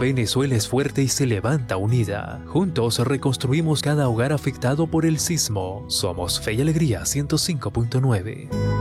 Venezuela es fuerte y se levanta unida. Juntos reconstruimos cada hogar afectado por el sismo. Somos Fe y Alegría 105.9.